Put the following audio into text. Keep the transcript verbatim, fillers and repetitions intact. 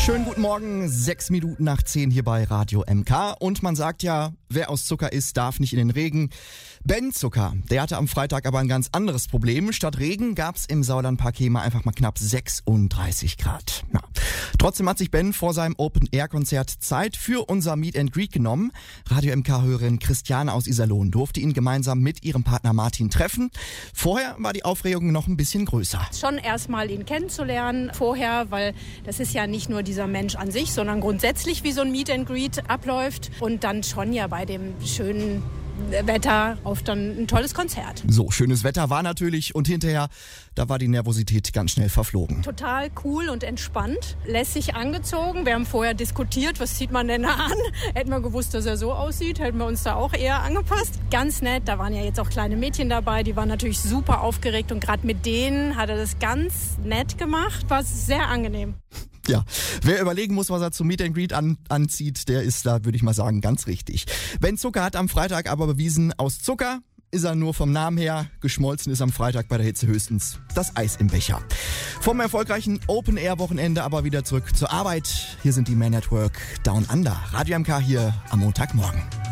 Schönen guten Morgen, sechs Minuten nach zehn hier bei Radio M K. Und man sagt ja, wer aus Zucker isst, darf nicht in den Regen. Ben Zucker, der hatte am Freitag aber ein ganz anderes Problem. Statt Regen gab's im Sauerlandpark Hemer einfach mal knapp sechsunddreißig Grad. Ja. Trotzdem hat sich Ben vor seinem Open-Air-Konzert Zeit für unser Meet and Greet genommen. Radio M K-Hörerin Christiane aus Iserlohn durfte ihn gemeinsam mit ihrem Partner Martin treffen. Vorher war die Aufregung noch ein bisschen größer. Schon erstmal ihn kennenzulernen vorher, weil das ist ja nicht nur dieser Mensch an sich, sondern grundsätzlich, wie so ein Meet and Greet abläuft. Und dann schon ja bei dem schönen Wetter auf dann ein tolles Konzert. So, schönes Wetter war natürlich und hinterher, da war die Nervosität ganz schnell verflogen. Total cool und entspannt, lässig angezogen. Wir haben vorher diskutiert, was zieht man denn da an? Hätten wir gewusst, dass er so aussieht, hätten wir uns da auch eher angepasst. Ganz nett, da waren ja jetzt auch kleine Mädchen dabei, die waren natürlich super aufgeregt und gerade mit denen hat er das ganz nett gemacht, war sehr angenehm. Ja, wer überlegen muss, was er zum Meet and Greet an, anzieht, der ist da, würde ich mal sagen, ganz richtig. Ben Zucker hat am Freitag aber bewiesen, aus Zucker ist er nur vom Namen her, geschmolzen ist am Freitag bei der Hitze höchstens das Eis im Becher. Vom erfolgreichen Open-Air-Wochenende aber wieder zurück zur Arbeit. Hier sind die Man at Work Down Under. Radio M K hier am Montagmorgen.